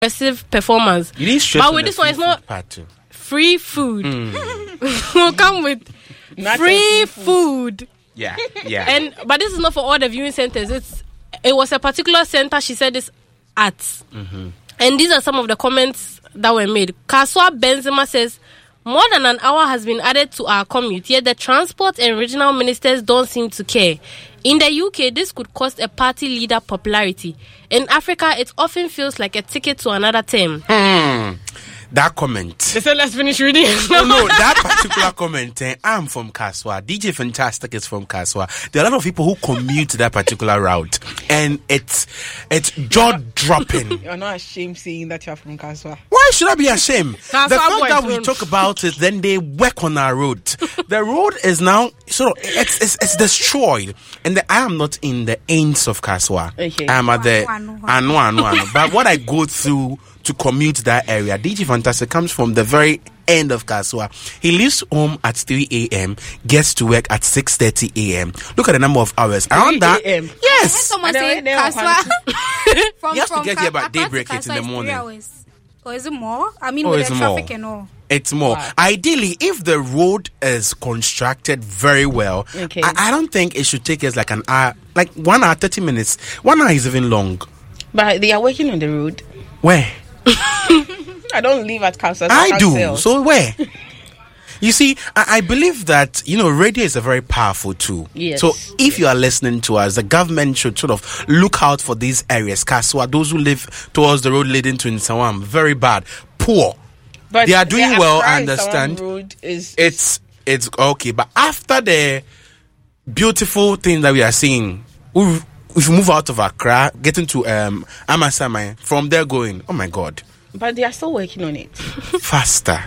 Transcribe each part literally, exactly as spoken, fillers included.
aggressive performance. But with this one, it's not free food. Mm. We'll come with not free food. food. Yeah, yeah. And but this is not for all the viewing centers. It's it was a particular center. She said this at. Mm-hmm. And these are some of the comments that were made. Kaswa Benzema says, more than an hour has been added to our commute, yet the transport and regional ministers don't seem to care. In the U K, this could cost a party leader popularity. In Africa, it often feels like a ticket to another term. Hmm. That comment. They said, let's finish reading. no, no, that particular comment, eh, I'm from Kaswa. D J Fantastic is from Kaswa. There are a lot of people who commute that particular route. And it's it's jaw-dropping. You're not ashamed saying that you're from Kaswa. Why should I be ashamed? Kaswa the fact that we talk about it, then they work on our road. The road is now, sort of, it's, it's, it's destroyed. And the, I am not in the ends of Kaswa. Okay. I am at the... Anu, anu, anu. But what I go through to commute that area, D J Fantastic comes from the very end of Kaswa. He leaves home at three a.m., gets to work at six thirty a.m. Look at the number of hours. Around that, yes. Someone say Kaswa. from, you have to get here by daybreak in the morning. Or is it more? I mean, oh, with the traffic more. and all. It's more. Wow. Ideally, if the road is constructed very well, okay. I, I don't think it should take us like an hour, like one hour, thirty minutes. One hour is even long. But they are working on the road. Where? I don't live at Kaswa. So I, I do. Sell. So where? You see, I, I believe that, you know, radio is a very powerful tool. Yes. So if yes. you are listening to us, the government should sort of look out for these areas. Kaswa, those who live towards the road leading to Nsawam, very bad, poor. But they are doing well, I understand. Road is, it's it's okay, but after the beautiful thing that we are seeing, if we move out of Accra, getting to um, Amasamai, from there going, oh my God. But they are still working on it. Faster.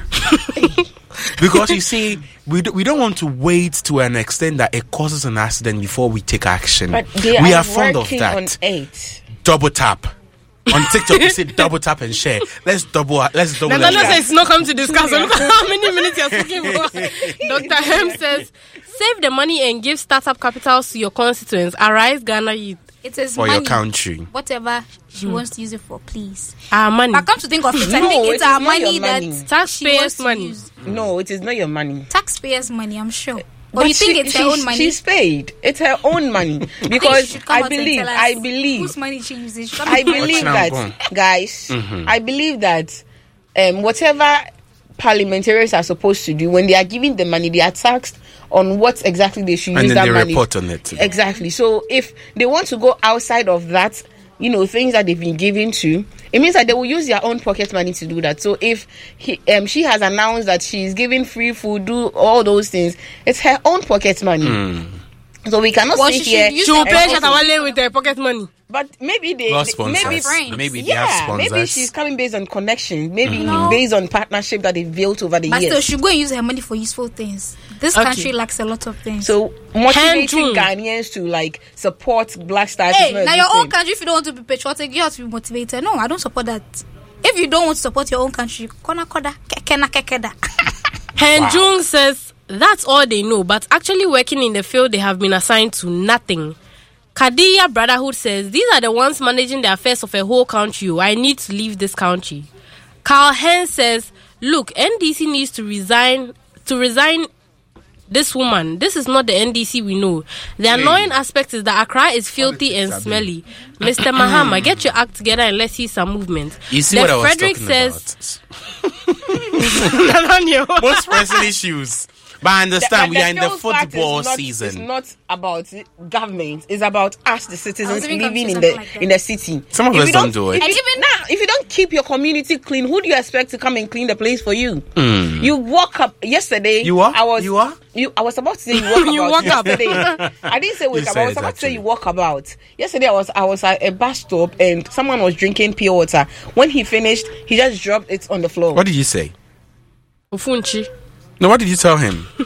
Because you see, we, do, we don't want to wait to an extent that it causes an accident before we take action. But they we are, are fond of that. On eight. Double tap. On TikTok, we say double tap and share. Let's double. Let's double. Nana says it's not come to discuss. Look at how many minutes you're speaking for. Doctor Hem says, save the money and give startup capitals to your constituents. Arise, Ghana youth. It is for money, your country. Whatever she hmm. wants to use it for, please. Our money. But come to think of it, I no, think it's it our money, money that taxpayers' money. Use. No, it is not your money. Taxpayers' money, I'm sure. But or you she, think it's her own money? She's paid. It's her own money because I believe. I believe. Whose money she uses? I believe that, guys. Mm-hmm. I believe that um, whatever parliamentarians are supposed to do, when they are giving the money, they are taxed on what exactly they should and use then that they money. Report on it. Exactly. So if they want to go outside of that, you know, things that they've been given to, it means that they will use their own pocket money to do that. So if he, um, she has announced that she's giving free food, do all those things, it's her own pocket money. Mm. So we cannot well, sit she here. She will pay Shatawale with her pocket money. But maybe they, they maybe friends. Maybe they yeah, have sponsors. Maybe she's coming based on connection. Maybe mm. no. based on partnership that they've built over the but years. But still, she go and use her money for useful things. This okay. country lacks a lot of things. So motivating Ghanaians to like support Black Stars. Hey, now your own country, if you don't want to be patriotic, you have to be motivated. No, I don't support that. If you don't want to support your own country, kona koda, kekena kekeda. Hen Jung says that's all they know, but actually working in the field they have been assigned to nothing. Kadia Brotherhood says these are the ones managing the affairs of a whole country. I need to leave this country. Carl Hen says, look, N D C needs to resign to resign this woman. This is not the N D C we know. The annoying aspect is that Accra is filthy and smelly. Mister Mahama, get your act together and let's see some movement. You see the what I was Frederick talking says, about? Most pressing issues. But I understand the, we are in the football not, season. It's not about government. It's about us, the citizens living in the like in the city. Some of if us don't, don't do it. If, even now, if you don't keep your community clean, who do you expect to come and clean the place for you? Mm. You walk up yesterday. You are. I was. You are. You. I was about to say you walk you about walk up. yesterday. I didn't say wake up. I was about actually. to say you walk about. Yesterday I was. I was at a bus stop and someone was drinking pure water. When he finished, he just dropped it on the floor. What did you say? Ufunchi. No, what did you tell him?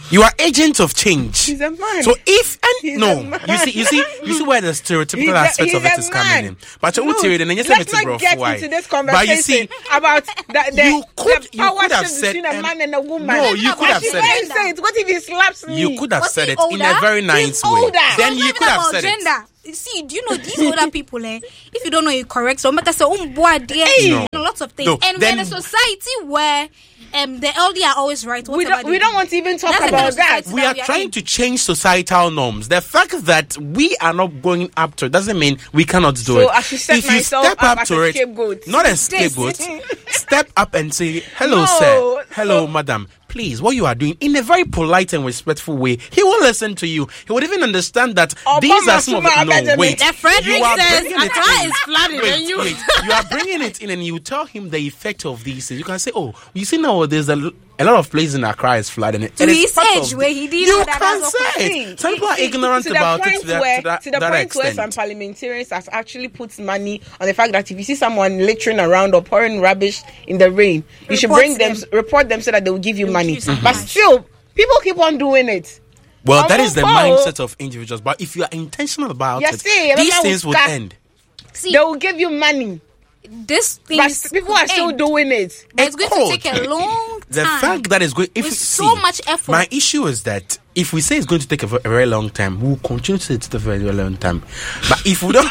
You are agent of change. He's a man. So if and He's no, a man. you see, you see, you see where the stereotypical He's a- aspect he's of it a is man. coming in. But you No, would then you say let's it's not bro, get why? into this But conversation you see, about the, the, you could- the you power could have shift said, between a um, man and a woman. no, you could But have she said can't it. say it. What if he slaps me? you could have Was said he it in a older? very nice way. older. Then It's you not could even have about said it. gender. See, do you know these older people, eh? If you don't know it correct, so make us say, oh boy, dear, No. lots of things. No, And then- we're in a society where um, the elderly are always right. We whatever don't, they we do. don't want to even talk That's the kind about of that. society We that are we are trying in. to change societal norms. The fact that we are not going up to it doesn't mean we cannot do So it. I should set if you myself step up up as to a it, scapegoat. not a scapegoat, step up and say, hello, No, sir. Hello, so- madam. Please, what you are doing in a very polite and respectful way, he will listen to you. He would even understand that Oh, these Mama are some of the. Suma No, Academy. wait. The Frederick You are says bringing it Accra in. is flooded Wait, and you- wait. You are bringing it in and you tell him the effect of these things. You can say, oh, you see now there's a, a lot of places in Accra is flooding it. To And it's his part age of where the- he didn't You know that can that's say See, it. Some people are see, ignorant to the about it point to that, where, to that, to the that point where some extent. parliamentarians have actually put money on the fact that if you see someone littering around or pouring rubbish in the rain, you should Report bring them, them. report them so that they will give you money. give you some But cash. still, people keep on doing it. Well, that is the Omo, mindset of individuals. But if you are intentional about Yes, it, see, these remember things would Uska? end. See, They will give you money. this thing But is people are still end. doing it. But it's going cold. to take a long The time. fact that it's going, if with you so see, much effort. My issue is that if we say it's going to take a, ve- a very long time, we'll continue to say it's a very, very long time. But if we don't,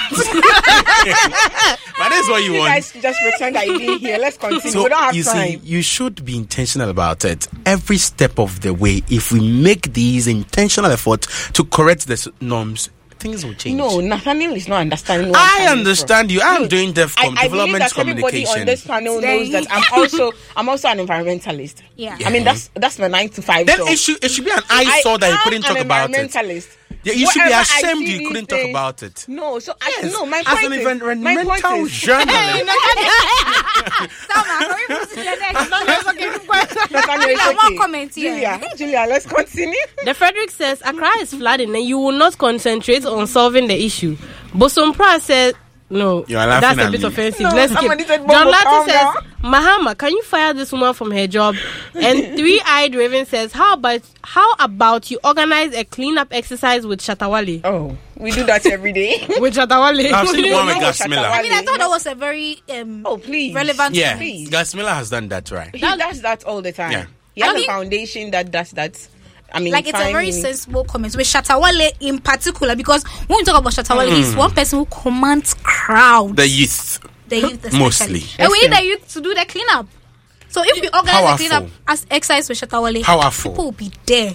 but that's what you, You want. guys just pretend that you didn't hear. Let's continue. So we don't have you time. see, you should be intentional about it every step of the way. If we make these intentional efforts to correct the s- norms, things will change. No, Nathaniel is not understanding. Where I'm I coming from. understand you. I'm No, doing DEFCON, I, I believe development that everybody communication. on this panel Then- knows that I'm also I'm also an environmentalist. Yeah. I mean that's that's my nine to five. Then job. it should it should be an eyesore that you am couldn't talk an about it. environmentalist. Yeah, you should be Wherever I ashamed see you these couldn't talk things- about it. No, so I, Yes, no, my as point an is, environmental my point is, journalist. Salma, can we move to the next? Nathaniel, it's Julia, more okay. comments here. Julia, Julia, let's continue. The Frederick says Accra is flooding and you will not concentrate on solving the issue. Bosompra says no. You are laughing That's a at bit me. offensive. No, Let's skip. somebody said, John Bobo, calm Latte says, Mahama, can you fire this woman from her job? And Three Eyed Raven says, How about how about you organize a cleanup exercise with Shatawale? Oh, we do that every day. With Shatawale. I've seen one with No, Gas Shatawale. Miller. I mean, I thought that was a very um, Oh, please. relevant. Yeah, Please. Gas Miller has done that, right? He does that all the time. Yeah. He has I a mean- foundation that does that. I mean, Like it's a fine, very you- sensible comment with Shatawale in particular, because when we talk about Shatawale, he's one person who commands crowds. The youth. The youth especially. Mostly. And we Yes, need the youth to do the cleanup. So if we organize Powerful. the cleanup as exercise with Shatawale, Powerful. people will be there.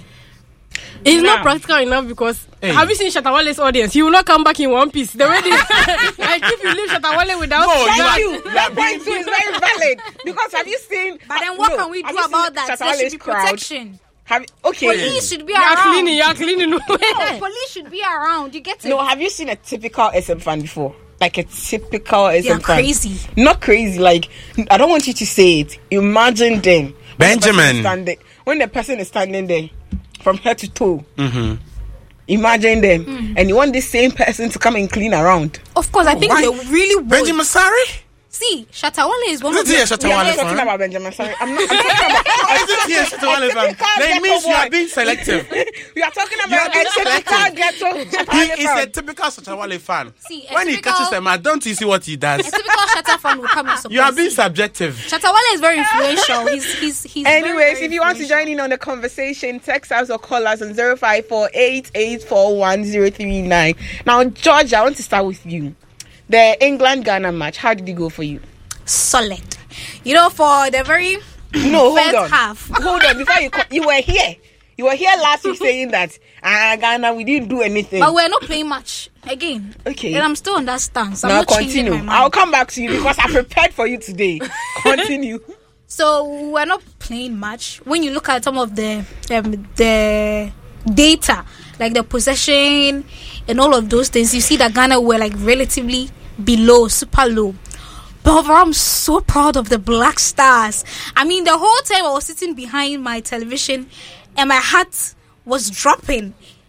It's Nah. not practical enough because Hey. have you seen Shatawale's audience? He will not come back in one piece. The way they like if you leave Shatawale without No, you Thank are- you. you That are point too is very valid. Because have you seen? But then what no, can we do have you seen about that? There should Shatawale's be crowd? protection. Have okay. Police should be you are around. cleaning, you are cleaning. No, police should be around. You get it? No, have you seen a typical S M fan before? Like a typical S M They are fan. crazy. Not crazy. Like I don't want you to say it. Imagine them. When the person Benjamin. is standing- When the person is standing there, from head to toe. Mm-hmm. Imagine them, Mm. and you want this same person to come and clean around. Of course, I think Why? they really would. Benjamin Sari? See, Shatawale is one of Let's the hear We are Shatawale not talking fan. about Benjamin. Sorry, I'm not. I'm talking about. I didn't hear Shatawale fan. typical That ghetto means you boy. are being selective. We are talking You are about being a typical selective. ghetto. He Shatawale is a fan. typical Shatawale fan. See, a When he typical- catches a man, don't you see what he a does? typical Shatta fan will come and You are support. being subjective. Shatawale is very influential. He's he's he's. very, Anyways, very if you want to influential. join in on the conversation, text us or call us on zero five four eight eight four one zero three nine. Now, George, I want to start with you. The England-Ghana match, how did it go for you? solid. You know, for the very No, hold first on. half. Hold on. Before you co- you were here. You were here last week saying that ah Ghana we didn't do anything. But we're not playing much again. Okay. And I'm still on that stance. I'm now not changing continue. my mind. I'll come back to you because I prepared for you today. Continue. So we're not playing much. When you look at some of the um, the data, like the possession and all of those things, you see that Ghana were like relatively below, super low. But overall, I'm so proud of the Black Stars. I mean, the whole time I was sitting behind my television and my heart was dropping.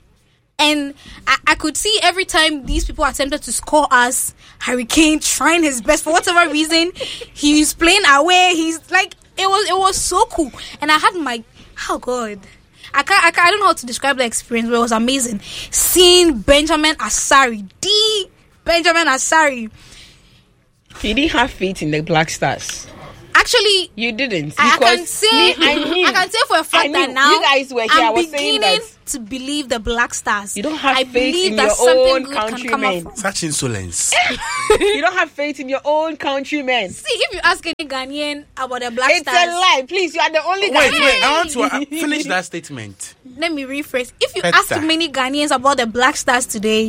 And I, I could see every time these people attempted to score us, Harry Kane trying his best for whatever reason. He's playing away. He's like, it was it was so cool. And I had my, oh God. I can't, I can't, I don't know how to describe the experience, but it was amazing. Seeing Benjamin Asari, the Benjamin Asari. He didn't have faith in the Black Stars. Actually, you didn't. I, I can say, me, I, knew, I can say for a fact that now you guys were here. I'm I was beginning saying that to believe the Black Stars. You don't have I faith in that your own countrymen. Such insolence. You don't have faith in your own countrymen. See, if you ask any Ghanaian about the Black it's Stars, it's a lie. Please, you are the only. Wait, Ghanaian. wait. I want to uh, finish that statement. Let me rephrase. If you Better. ask many Ghanaians about the Black Stars today,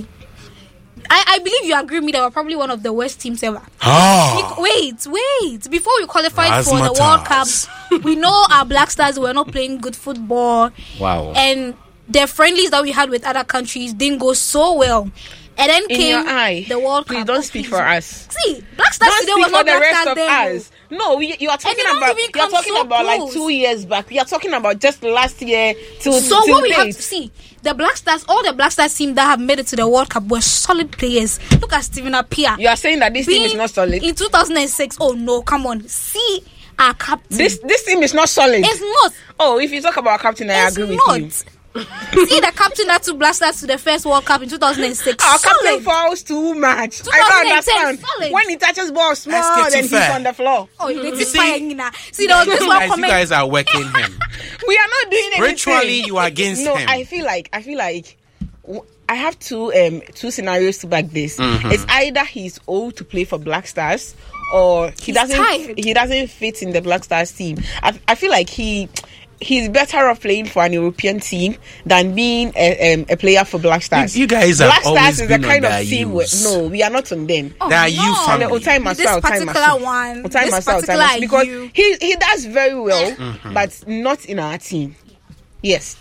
I, I believe you agree with me. They were probably one of the worst teams ever. Oh. Wait, wait. Before we qualified Razzmatazz. for the World Cup, we know our Black Stars were not playing good football. Wow. And the friendlies that we had with other countries didn't go so well. And then in came your eye, the World please Cup. don't speak for us. See, Black Stars Don't today speak was for not the Black rest Stars of then. us. No, we, you are talking they don't about. even You are come talking so about like close. two years back. We are talking about just last year till. So till what we date. have to see, the Black Stars, all the Black Stars team that have made it to the World Cup were solid players. Look at Stephen Appiah. You are saying that this team is not solid. In two thousand six, oh no, come on. See our captain. This this team is not solid. It's not. Oh, if you talk about our captain, I It's agree not. with you. See the captain that took Black Stars to the first World Cup in two thousand six. Our solid. captain falls too much. I don't understand. Solid. When he touches ball small, Let's get then to he's fair. on the floor. Oh, you You see- see, see, there was this You one guys, you comment. guys are working him. We are not doing anything. Spiritually, you are against no, him. I feel like I feel like w- I have two um two scenarios to back this. Mm-hmm. It's either he's old to play for Black Stars, or he He's doesn't tired. he doesn't fit in the Black Stars team. I, I feel like he. He's better off playing for an European team than being a, um, a player for Black Stars. You- you guys have Black always Stars is the been on kind of their team where, use. no, we are not on them. Oh, They are you no. family. Oh, time This myself, time particular myself. one, Oh, time this myself, time particular myself. Because you. he he does very well, Mm-hmm. but not in our team. Yes,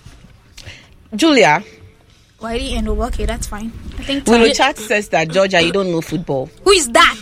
Julia. Why did you end over? Okay, that's fine. I think. Willow Chat says that Georgia, you don't know football. Who is that?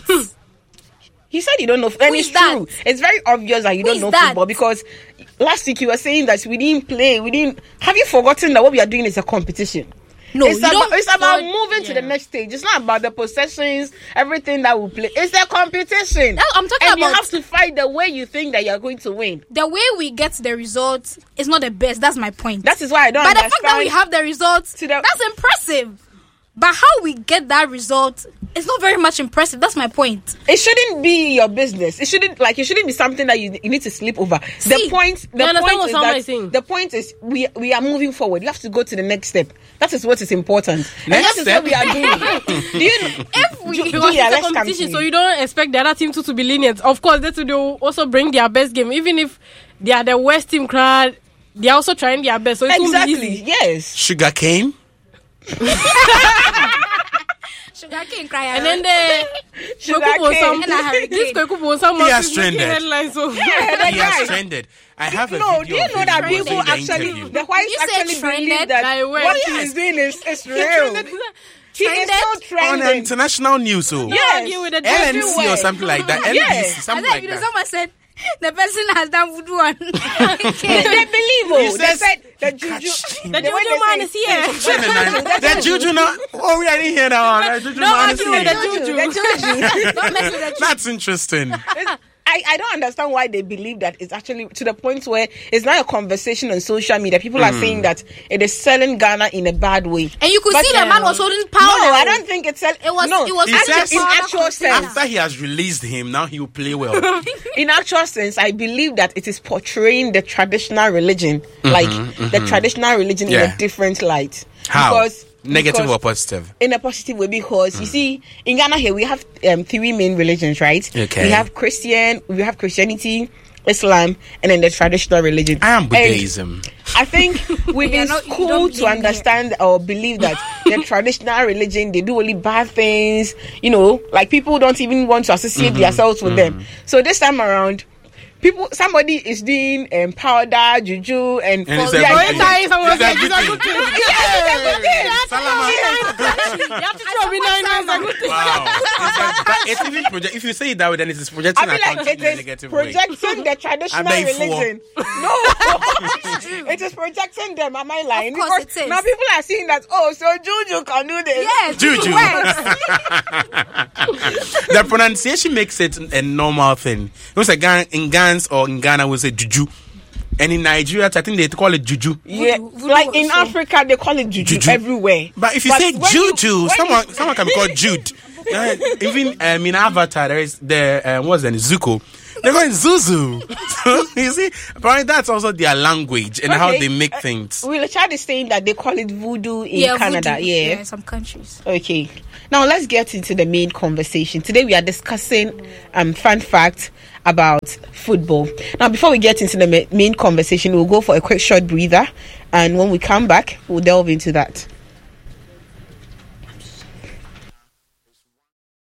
He said you don't know, and Who it's is that? true. It's very obvious that you Who don't is know that? football because last week you were saying that we didn't play. We didn't. Have you forgotten that what we are doing is a competition? No, it's you about, don't- it's about so- moving to yeah. the next stage. It's not about the possessions, everything that we play. It's a competition. That- I'm talking and you about- have to fight the way you think that you're going to win. The way we get the results is not the best. That's my point. That is why I don't But the understand. fact that we have the results, To the- that's impressive. But how we get that result is not very much impressive. That's my point. It shouldn't be your business. It shouldn't like it shouldn't be something that you, you need to sleep over. See, the point the you understand point what is someone is that saying? the point is we we are moving forward. You have to go to the next step. That is what is important. and Next that is step? what we are doing. Do you know? If we Ju- Because Julia, it's a let's come competition, to so you. you don't expect the other team to, to be lenient. Of course, they too, they will also bring their best game, even if they are the worst team crowd. They are also trying their best, so it won't be Exactly. easy. Yes. Sugar cane. Sugar cane cry. And then the Sugar Kweku cane. Bonsam- And I hurricane. this Kweku Bonsam He is has making trended. headlines, so Yeah, that He has guy. trended. I have a No, video do you of know him that doing people the actually, interview. the whites You said actually trended? believe that I will. what he Yes. is doing is, is He real. trended. He is so On trending. international news, so Yes. Argue with the L N C everywhere. or something like that. L B C, Yes. I something said, like you know, that. someone said the person has done voodoo on. They, they believe, oh, He they said- said the juju. Catch The way Juju they man say- is here. The juju now. Oh, we didn't hear that one. The juju No, man I is do with here. the juju. The juju. Don't mess with the That's interesting. It's- I, I don't understand why they believe that it's actually to the point where it's not a conversation on social media. People are saying that it is selling Ghana in a bad way. And you could But, see the uh, man was holding powder. No, I don't think it's sell- It was- no, it was He actually, says- in actual sense. After he has released him, now he will play well. In actual sense, I believe that it is portraying the traditional religion, like the traditional religion, in Yeah. a different light. How? Because, Negative because or positive? in a positive way, because you see, in Ghana here we have um, three main religions, right? Okay. We have Christian, we have Christianity, Islam, and then the traditional religion. I am And Buddhism. I think we've You're been not- you school don't to believe understand or believe that the traditional religion, they do only bad things. You know, like people don't even want to associate themselves with them. So this time around, people, somebody is doing um, powder, juju, and, And it's they a are- good Time, someone It's a said, good it's a thing. good thing. Hey, Salama. You have to throw me nine times a good thing. Wow. It's, like, that- it's even project. If you say it that way, then it is projecting I feel account like in a it is negative way. projecting the traditional I beg for. religion. No, it is projecting them. Am I lying? Of course Because it is. now people are seeing that. Oh, so Juju can do this. Yes, Juju. works. The pronunciation makes it a normal thing. It was a Ghana, in Ghana or in Ghana, we say juju. And in Nigeria, I think they call it juju. Yeah, voodoo, like in also. Africa, they call it juju, juju. everywhere. But if you but say juju, you, someone you... someone can be called Jude. uh, even um, in Avatar, there is the um, what's the name? Zuko. They're going Zuzu. So, you see, apparently that's also their language and okay. how they make things. Uh, Will Child is saying that they call it voodoo in yeah, Canada. Voodoo. Yeah. yeah, some countries. Okay. Now let's get into the main conversation. Today we are discussing um fun facts about football. Now before we get into the ma- main conversation, we'll go for a quick short breather, and when we come back, we'll delve into that.